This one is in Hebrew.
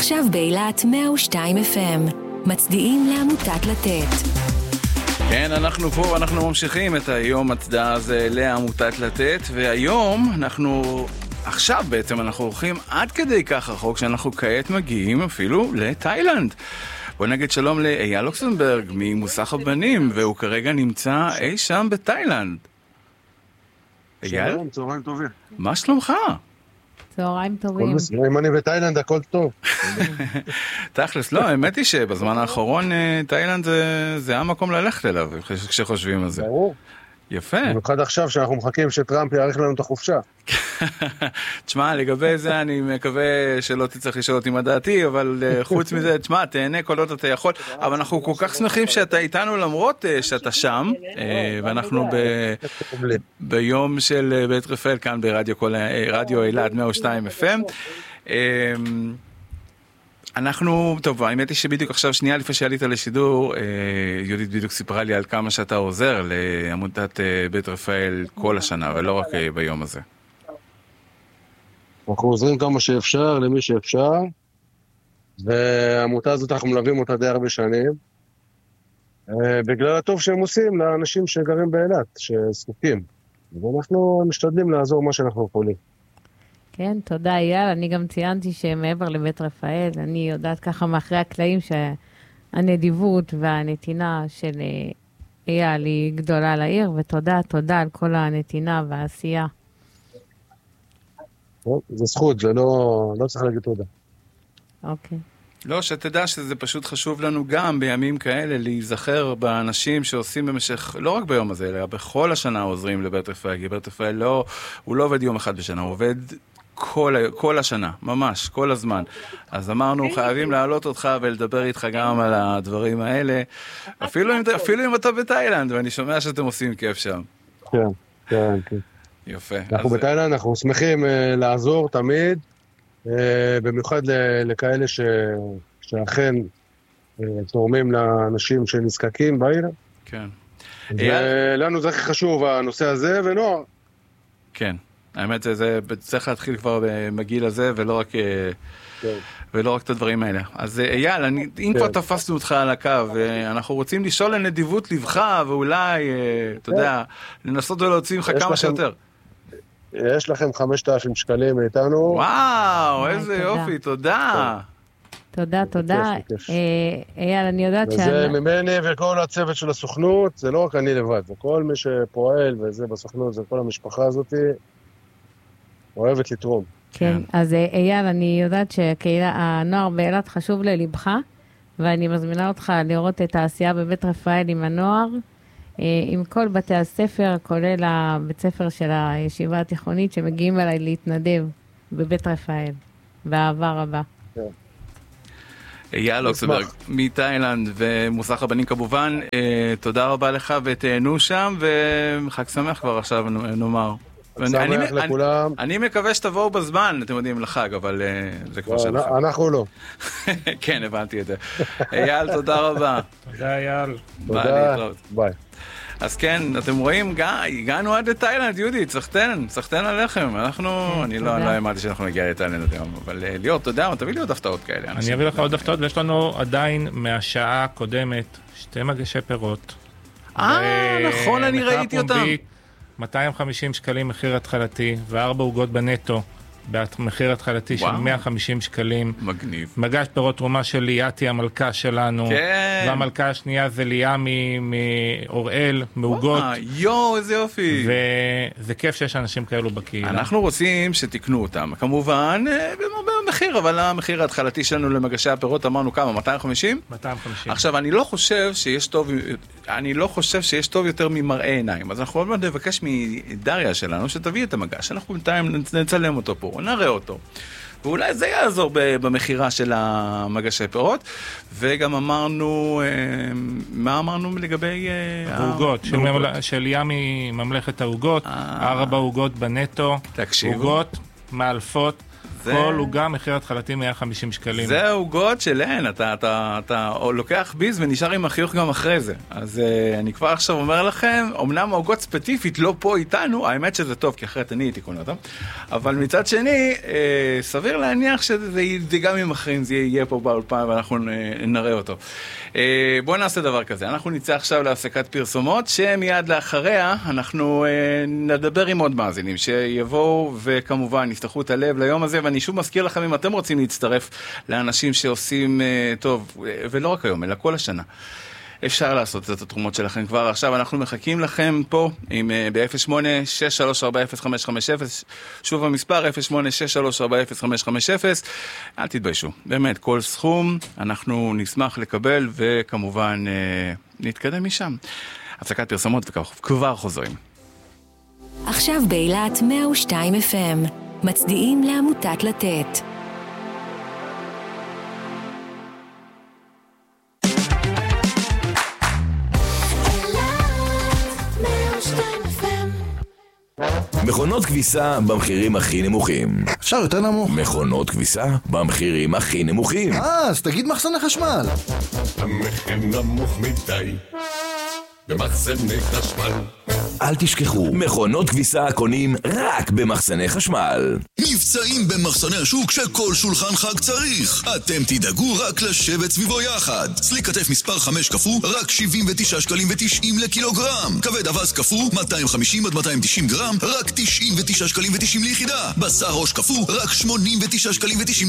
עכשיו באילת 102 FM. מצדיעים לעמותת לתת. כן, אנחנו פה, אנחנו ממשיכים את היום הצדעה הזה לעמותת לתת, והיום עכשיו בעצם אנחנו הולכים עד כדי כך רחוק שאנחנו כעת מגיעים אפילו לתאילנד. בוא נגיד שלום לאייל לוקסנברג ממוסך הבנים, והוא כרגע נמצא אי שם בתאילנד. אייל? שלום, צהריים טובים. מה שלומך? צהריים טובים. אם אני בתאילנד הכל טוב. תכלס, לא, האמת היא שבזמן האחרון תאילנד זה המקום ללכת אליו, כשחושבים על זה. ברור. יפה. במיוחד עכשיו שאנחנו מחכים שטראמפ יאריך לנו את החופשה. תשמע, לגבי זה אני מקווה שלא תצטרך לשאול אותי מה דעתי, אבל חוץ מזה, תשמע, תהנה כל עוד אתה יכול, אבל אנחנו כל כך שמחים שאתה איתנו למרות שאתה שם, ואנחנו ביום של בית רפאל כאן ברדיו אילת 102 FM. טוב, האמת היא שבדיוק עכשיו שנייה לפני שעלית לשידור, יהודית בדיוק סיפרה לי על כמה שאתה עוזר לעמותת בית רפאל כל השנה, ולא רק ביום הזה. אנחנו עוזרים כמה שאפשר, למי שאפשר, והעמותה הזאת אנחנו מלווים אותה די הרבה שנים, בגלל הטוב שהם עושים לאנשים שגרים באילת, שזקוקים, ואנחנו משתדלים לעזור מה שאנחנו יכולים. כן, תודה אייל. אני גם ציינתי שמעבר לבית רפאל, אני יודעת ככה מאחרי הקלעים שהנדיבות והנתינה של אייל היא גדולה לעיר, ותודה, תודה על כל הנתינה והעשייה. זה זכות, זה לא צריך להגיד תודה. אוקיי. לא, שתדע שזה פשוט חשוב לנו גם בימים כאלה להיזכר באנשים שעושים במשך, לא רק ביום הזה, אלא בכל השנה עוזרים לבית רפאל, כי בית רפאל הוא לא עובד יום אחד בשנה, הוא עובד כל השנה, ממש, כל הזמן. אז אמרנו, חייבים להעלות אותך ולדבר איתך גם על הדברים האלה, אפילו אם אתה בתאילנד, ואני שומע שאתם עושים כיף שם. כן, כן, כן. יפה. אנחנו בתאילנד, אנחנו שמחים לעזור תמיד, במיוחד לכאלה שאכן תורמים לאנשים שנזקקים בעיר. כן. ולנו זה הכי חשוב, הנושא הזה, ונוער. כן. האמת זה צריך להתחיל כבר בגיל הזה, ולא רק את הדברים האלה. אז אייל, אם כבר תפסנו אותך על הקו, אנחנו רוצים לשאול לנדיבות לבך, ואולי, אתה יודע, לנסות ולהוציא ממך כמה שיותר. יש לכם 5,000 שקלים מאיתנו. וואו, איזה יופי, תודה. תודה. אייל, אני יודעת וזה ממני וכל הצוות של הסוכנות, זה לא רק אני לבד, זה כל מי שפועל, וזה בסוכנות, זה כל המשפחה הזאת, אוהבת לתרום. כן, אז אייל, אני יודעת שהנוער באילת חשוב ללבך, ואני מזמינה אותך לראות את העשייה בבית רפאל עם הנוער, עם כל בתי הספר, כולל הבית ספר של הישיבה התיכונית, שמגיעים אליי להתנדב בבית רפאל, באהבה רבה. אייל לוקסנברג מתאילנד ומוסך הבנים כמובן, תודה רבה לך ותהנו שם, וחג שמח כבר עכשיו נאמר. שמח לכולם. אני מקווה שתבואו בזמן, אתם יודעים, לחג, אבל זה כבר שלכם. אנחנו לא. כן, הבנתי את זה. אייל, תודה רבה. תודה אייל. ביי. אז כן, אתם רואים, הגענו עד לתאילנד, יהודית, סחטן עליכם. אני לא אמרתי שאנחנו נגיע לתאילנד היום, אבל ליאור, אתה יודע, תביא לי עוד הפתעות כאלה. אני אביא לך עוד הפתעות, ויש לנו עדיין מהשעה הקודמת 2 מגשי פירות. נכון, אני ראיתי אותם. 250 שקלים מחיר התחלתי, ו4 עוגות בנטו, במחיר התחלתי של 150 שקלים. מגניב. מגש פירות תרומה של ליאתי, המלכה שלנו. כן. והמלכה השנייה זה ליה מאוראל, מעוגות. איזה יופי. וזה כיף שיש אנשים כאלו בקהילה. אנחנו רוצים שתקנו אותם. כמובן, במחיר, אבל המחיר ההתחלתי שלנו למגשי הפירות, אמרנו כמה? 250? 250. עכשיו, אני לא חושב שיש טוב יותר ממראה עיניים. אז אנחנו עוד מעט נבקש מדריה שלנו שתביא את המגש. אנחנו בינתיים נצלם אותו פה, נראה אותו. ואולי זה יעזור במחירה של המגשי פירות. וגם אמרנו, מה אמרנו לגבי העוגות, של ימי ממלכת העוגות, 4 עוגות בנטו, עוגות מאלפות, כל עוגה מחיר התחלתי 150 שקלים. זה העוגות שלהן, אתה לוקח ביס ונשאר עם החיוך גם אחרי זה. אז אני כבר עכשיו אומר לכם, אמנם העוגות ספציפית לא פה איתנו, האמת שזה טוב, כי אחרת אני הייתי קונה אותם, אבל מצד שני, סביר להניח שזה גם עם אחרים, זה יהיה פה באולפן ואנחנו נראה אותו. בואו נעשה דבר כזה, אנחנו נצא עכשיו להפסקת פרסומות, שמיד לאחריה אנחנו נדבר עם עוד מאזינים שיבואו וכמובן יפתחו את הלב ליום הזה, ואני שוב מזכיר לכם אם אתם רוצים להצטרף לאנשים שעושים טוב, ולא רק היום, אלא כל השנה. אפשר לעשות את התרומות שלכם כבר עכשיו, אנחנו מחכים לכם פה ב-08-634-0550, שוב המספר 08-634-0550, אל תתביישו, באמת כל סכום אנחנו נשמח לקבל וכמובן נתקדם משם. הפסקת פרסומות וכבר חוזרים. עכשיו באילת 102 FM, מצדיעים לעמותת לתת. מכונות כביסה במחירים הכי נמוכים. אפשר יותר נמוך. מכונות כביסה במחירים הכי נמוכים. אז תגיד מחסני חשמל. המחיר נמוך מדי במחסני חשמל. אל תשכחו, מכונות כביסה קונים רק במחסני חשמל. מבצעים במחסני השוק שכל שולחן חג צריך. אתם תדאגו רק לשבת סביבו יחד. סליק כתף מספר 5 קפוא, רק 79 שקלים ו90 לקילוגרם. כבד אבז קפוא, 250 עד 290 גרם, רק 99 שקלים ו90 ליחידה. בשר ראש קפוא, רק 89 שקלים ו90